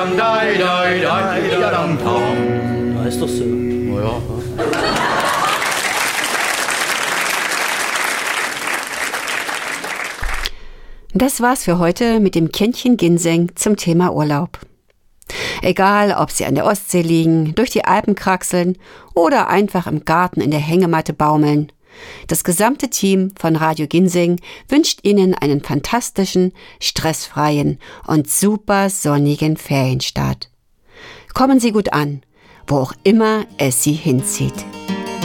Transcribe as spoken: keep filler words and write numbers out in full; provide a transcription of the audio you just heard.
Da ist doch so. Oh ja. Das war's für heute mit dem Kännchen Ginseng zum Thema Urlaub. Egal, ob Sie an der Ostsee liegen, durch die Alpen kraxeln oder einfach im Garten in der Hängematte baumeln. Das gesamte Team von Radio Ginseng wünscht Ihnen einen fantastischen, stressfreien und super sonnigen Ferienstart. Kommen Sie gut an, wo auch immer es Sie hinzieht.